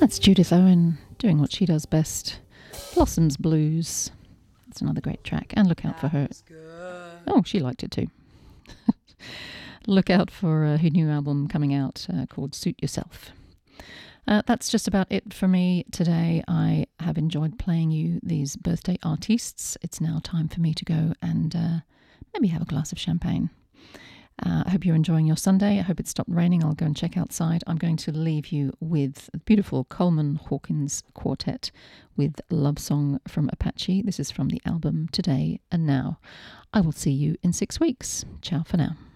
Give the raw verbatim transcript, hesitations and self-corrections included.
That's Judith Owen doing what she does best. Blossoms Blues. That's another great track. And look out for her. Oh, she liked it too. Look out for uh, her new album coming out uh, called Suit Yourself. Uh, that's just about it for me today. I have enjoyed playing you these birthday artists. It's now time for me to go and uh, maybe have a glass of champagne. Uh, I hope you're enjoying your Sunday. I hope it stopped raining. I'll go and check outside. I'm going to leave you with the beautiful Coleman Hawkins Quartet with Love Song from Apache. This is from the album Today and Now. I will see you in six weeks. Ciao for now.